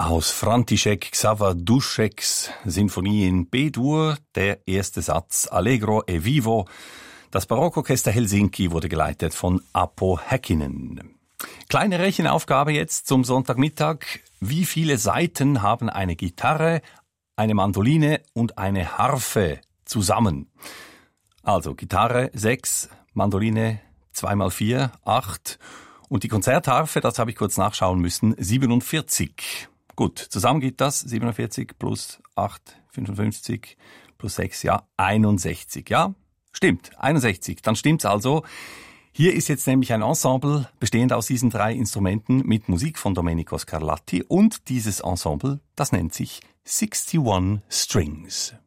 Aus František Xavadušek's Sinfonie in B-Dur, der erste Satz Allegro e vivo. Das Barockorchester Helsinki wurde geleitet von Apo Häkkinen. Kleine Rechenaufgabe jetzt zum Sonntagmittag. Wie viele Saiten haben eine Gitarre, eine Mandoline und eine Harfe zusammen? Also Gitarre 6, Mandoline 2x4, 8 und die Konzertharfe, das habe ich kurz nachschauen müssen, 47. Gut, zusammen gibt das 47 plus 8, 55 plus 6, ja, 61. Ja, stimmt, 61. Dann stimmt's also. Hier ist jetzt nämlich ein Ensemble, bestehend aus diesen 3 Instrumenten mit Musik von Domenico Scarlatti. Und dieses Ensemble, das nennt sich 61 Strings.